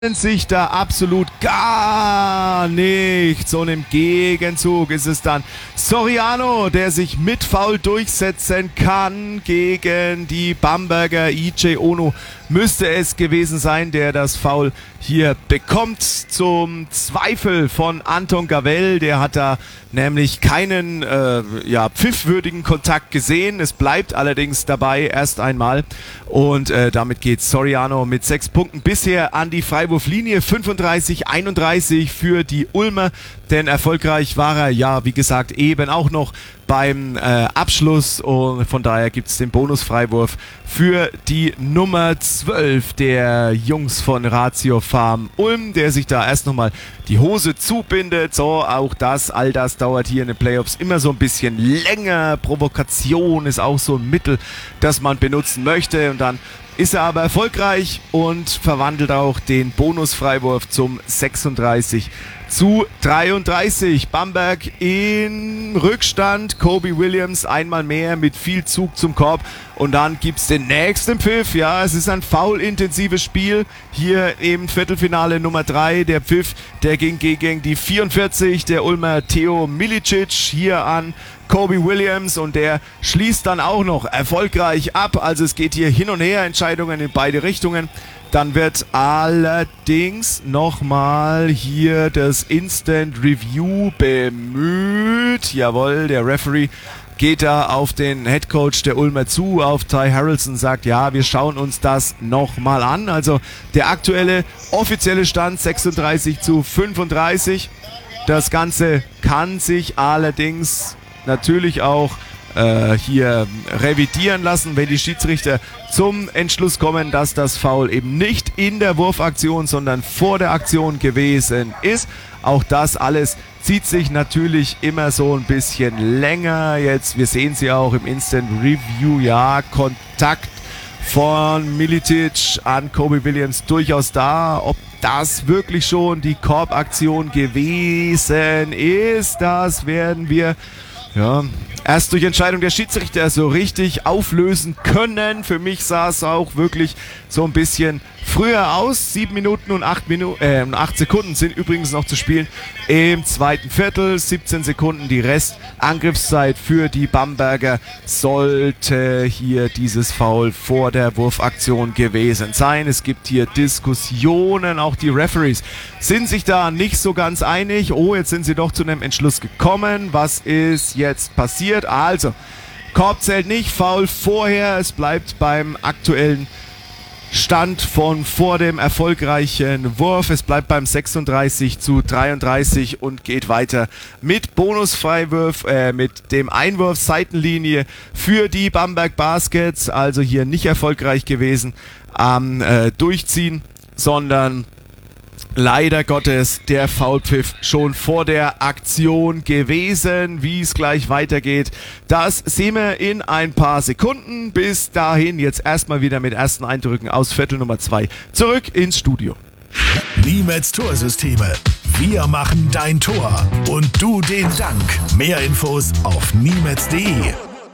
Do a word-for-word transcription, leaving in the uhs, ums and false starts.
sich da absolut gar nichts und im Gegenzug ist es dann Soriano, der sich mit Foul durchsetzen kann gegen die Bamberger. I J Ono müsste es gewesen sein, der das Foul hier bekommt, zum Zweifel von Anton Gavell. Der hat da nämlich keinen äh, ja, pfiffwürdigen Kontakt gesehen. Es bleibt allerdings dabei erst einmal und äh, damit geht Soriano mit sechs Punkten bisher an die Freiwurflinie. fünfunddreißig einunddreißig für die Ulmer, denn erfolgreich war er ja, wie gesagt, eben auch noch beim äh, Abschluss und von daher gibt es den Bonusfreiwurf für die Nummer zwölf der Jungs von Ratio Farm Ulm, der sich da erst nochmal die Hose zubindet. So, auch das, all das dauert hier in den Playoffs immer so ein bisschen länger. Provokation ist auch so ein Mittel, das man benutzen möchte und dann ist er aber erfolgreich und verwandelt auch den Bonusfreiwurf zum sechsunddreißig zu dreiunddreißig. Bamberg in Rückstand. Kobe Williams einmal mehr mit viel Zug zum Korb. Und dann gibt es den nächsten Pfiff. Ja, es ist ein foulintensives Spiel. Hier im Viertelfinale Nummer drei. Der Pfiff, der ging gegen die vierundvierzig. Der Ulmer Theo Milicic hier an Kobe Williams und der schließt dann auch noch erfolgreich ab. Also es geht hier hin und her, Entscheidungen in beide Richtungen. Dann wird allerdings nochmal hier das Instant Review bemüht. Jawohl, der Referee geht da auf den Headcoach der Ulmer zu, auf Ty Harrelson, sagt, ja, wir schauen uns das nochmal an. Also der aktuelle offizielle Stand sechsunddreißig zu fünfunddreißig. Das Ganze kann sich allerdings natürlich auch äh, hier revidieren lassen, wenn die Schiedsrichter zum Entschluss kommen, dass das Foul eben nicht in der Wurfaktion, sondern vor der Aktion gewesen ist. Auch das alles zieht sich natürlich immer so ein bisschen länger. Jetzt, wir sehen sie auch im Instant Review, ja, Kontakt von Milicic an Kobe Williams durchaus da. Ob das wirklich schon die Korbaktion gewesen ist, das werden wir ja erst durch Entscheidung der Schiedsrichter so richtig auflösen können. Für mich sah es auch wirklich so ein bisschen früher aus. Sieben Minuten und acht Minuten, äh, acht Sekunden sind übrigens noch zu spielen im zweiten Viertel. siebzehn Sekunden die Restangriffszeit für die Bamberger. Sollte hier dieses Foul vor der Wurfaktion gewesen sein. Es gibt hier Diskussionen. Auch die Referees sind sich da nicht so ganz einig. Oh, jetzt sind sie doch zu einem Entschluss gekommen. Was ist jetzt passiert? Also, Korb zählt nicht, Foul vorher. Es bleibt beim aktuellen Stand von vor dem erfolgreichen Wurf. Es bleibt beim sechsunddreißig zu dreiunddreißig und geht weiter mit Bonusfreiwurf, äh, mit dem Einwurf Seitenlinie für die Bamberg Baskets. Also hier nicht erfolgreich gewesen am äh, Durchziehen, sondern leider Gottes der Foulpfiff schon vor der Aktion gewesen. Wie es gleich weitergeht, das sehen wir in ein paar Sekunden. Bis dahin jetzt erstmal wieder mit ersten Eindrücken aus Viertel Nummer zwei zurück ins Studio. Niemets Torsysteme. Wir machen dein Tor und du den Dank. Mehr Infos auf niemets punkt de.